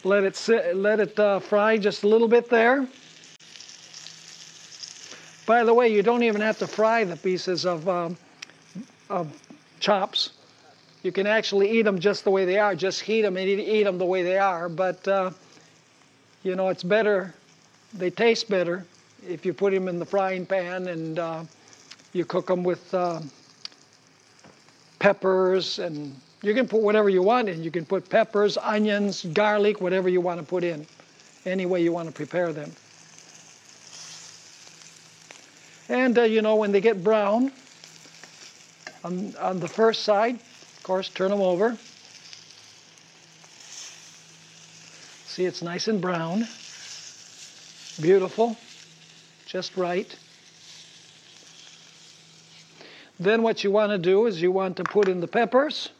Let it sit, let it fry just a little bit there. By the way, you don't even have to fry the pieces of chops. You can actually eat them just the way they are. Just heat them and eat them the way they are. But you know, it's better. They taste better if you put them in the frying pan and you cook them with peppers, and you can put whatever you want in. You can put peppers, onions, garlic, whatever you want to put in, any way you want to prepare them. And you know, when they get brown on the first side, of course, turn them over. See, it's nice and brown. Beautiful. Just right. Then what you want to do is you want to put in the peppers.